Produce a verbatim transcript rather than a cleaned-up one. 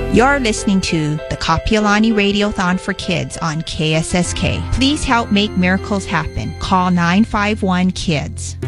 You're listening to the Kapiolani Radiothon for Kids on K S S K. Please help make miracles happen. Call nine five one KIDS.